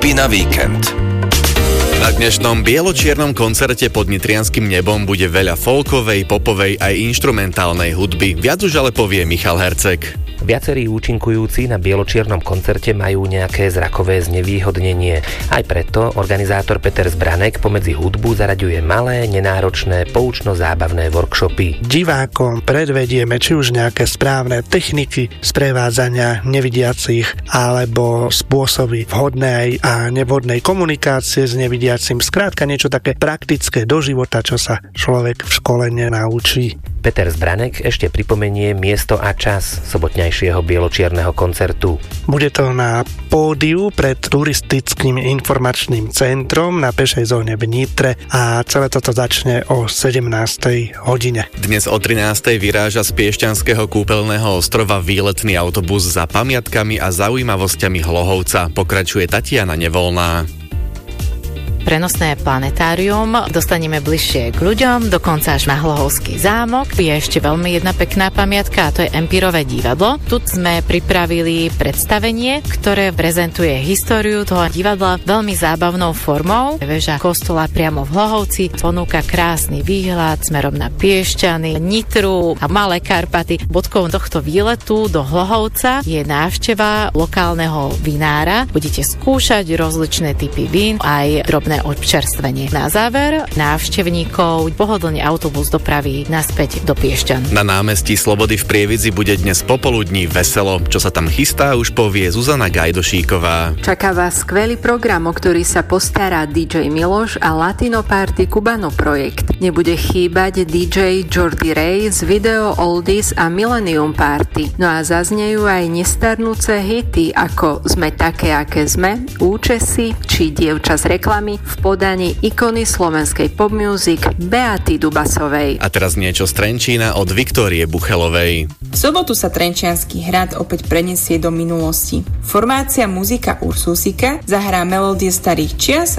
Tipy na víkend. Na dnešnom bielo-čiernom koncerte pod nitrianskym nebom bude veľa folkovej, popovej aj inštrumentálnej hudby. Viac už ale povie Michal Herceg. Viacerí účinkujúci na bielo-čiernom koncerte majú nejaké zrakové znevýhodnenie. Aj preto organizátor Peter Zbranek pomedzi hudbu zaraďuje malé, nenáročné, poučno-zábavné workshopy. Divákom predvedieme či už nejaké správne techniky sprevádzania nevidiacich alebo spôsoby vhodnej a nevhodnej komunikácie s nevidiacim. Skrátka niečo také praktické do života, čo sa človek v škole nenaučí. Peter Zbranek ešte pripomenie miesto a čas sobotňajšieho bielo-čierneho koncertu. Bude to na pódiu pred turistickým informačným centrom na pešej zóne v Nitre a celé toto začne o 17. hodine. Dnes o 13. vyráža z Piešťanského kúpeľného ostrova výletný autobus za pamiatkami a zaujímavosťami Hlohovca. Pokračuje Tatiana Nevolná. Prenosné planetárium dostaneme bližšie k ľuďom, dokonca až na Hlohovský zámok. Je ešte veľmi jedna pekná pamiatka a to je Empírové divadlo. Tu sme pripravili predstavenie, ktoré prezentuje históriu toho divadla veľmi zábavnou formou. Veža kostola priamo v Hlohovci ponúka krásny výhľad smerom na Piešťany, Nitru a Malé Karpaty. Bodkou tohto výletu do Hlohovca je návšteva lokálneho vinára. Budete skúšať rozličné typy vín, aj drobné občerstvenie. Na záver návštevníkov pohodlný autobus dopraví naspäť do Piešťan. Na námestí Slobody v Prievidzi bude dnes popoludní veselo. Čo sa tam chystá, už povie Zuzana Gajdošíková. Čaká vás skvelý program, o ktorý sa postará DJ Miloš a Latino Party Cubano projekt. Nebude chýbať DJ Jordi Ray z Video Oldies a Millennium Party. No a zaznejú aj nestarnúce hity ako Sme také, aké sme, Účesy či Dievča z reklamy v podaní ikony slovenskej pop music Beaty Dubasovej. A teraz niečo z Trenčína od Viktórie Buchelovej. V sobotu sa Trenčiansky hrad opäť prenesie do minulosti. Formácia Muzika Ursusika zahrá melódie starých čias